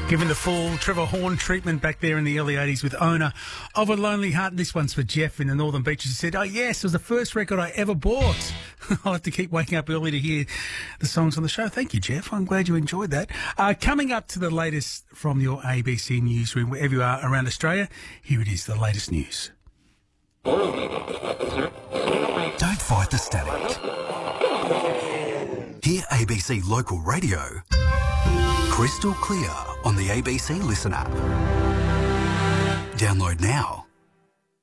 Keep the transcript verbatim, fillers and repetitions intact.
Given the full Trevor Horn treatment back there in the early eighties with Owner of a Lonely Heart. This one's for Jeff in the Northern Beaches. He said, oh, yes, it was the first record I ever bought. I'll have to keep waking up early to hear the songs on the show. Thank you, Jeff. I'm glad you enjoyed that. Uh, coming up to the latest from your A B C newsroom, wherever you are around Australia, here it is, the latest news. Don't fight the static. Hear A B C Local Radio crystal clear on the A B C Listen app. Download now.